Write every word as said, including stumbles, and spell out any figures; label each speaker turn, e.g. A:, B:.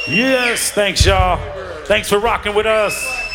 A: Yes, thanks, y'all. Thanks for rocking with us.